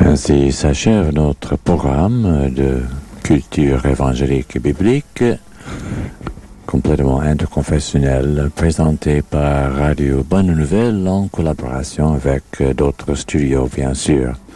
Ainsi s'achève notre programme de culture évangélique et biblique, complètement interconfessionnel, présenté par Radio Bonne Nouvelle en collaboration avec d'autres studios, bien sûr.